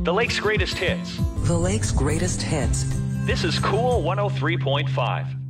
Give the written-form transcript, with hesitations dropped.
The Lake's greatest hits. The Lake's greatest hits. This is Cool 103.5.